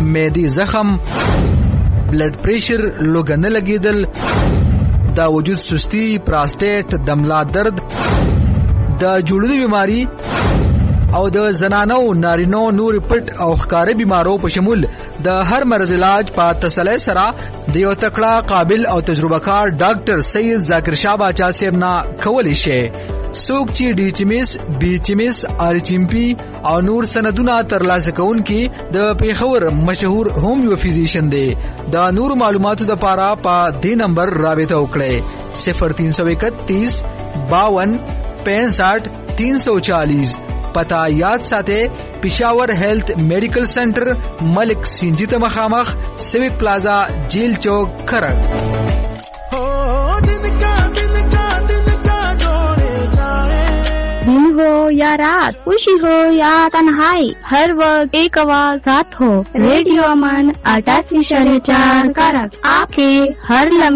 معدي زخم، بلډ پریشر، لوګ نه لګیدل، د وجود سستی، پراسټیټ، د ملا درد، د جوړونو بیماری او د زنانو نارینو نور پټ او ښکاره بیمارو په شمول د هر مرض علاج په تسلی سره د یو تکړه، قابل او تجربه کار ډاکټر سید ذاکر شاه باچا صاحب نه کولی شي. څوک چې ډي ایچ ام ایس، بي ایچ ام ایس، آر ایچ ام پی او نور سندونه ترلاسه کوونکي د پیښور مشهور هومیو فزیشن دی. د نور معلوماتو لپاره په دې نمبر رابطه وکړئ 0331 52 65 340. پتا یاد ساته پېښور هیلث میډیکل سنټر، ملک سینجی ته مخامخ، سیوک پلازا، جیل چوک، کرک. दिन हो या रात, खुशी हो या तन्हाई, हर वक्त एक आवाज साथ हो. रेडियो अमन 88.4 करक आपके हर लम्हे